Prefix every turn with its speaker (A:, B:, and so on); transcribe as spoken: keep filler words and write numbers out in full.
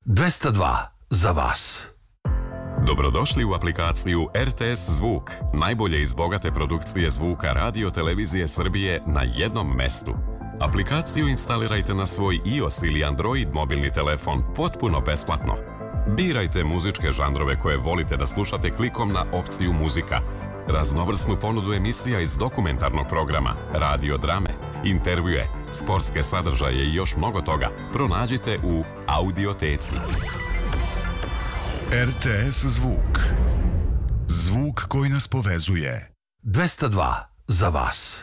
A: dvesta dva za vas.
B: Dobrodošli u aplikaciju R T S Zvuk, najbolje iz bogate produkcije zvuka Radio Televizije Srbije na jednom mestu. Aplikaciju instalirajte na svoj iOS ili Android mobilni telefon potpuno besplatno. Birajte muzičke žanrove koje volite da slušate klikom na opciju muzika, raznovrsnu ponudu emisija iz dokumentarnog programa, radio drame, intervjue, sportske sadržaje i još mnogo toga pronađite u Audioteci.
C: R T S Zvuk. Zvuk koji nas povezuje.
A: dvesta dva za vas.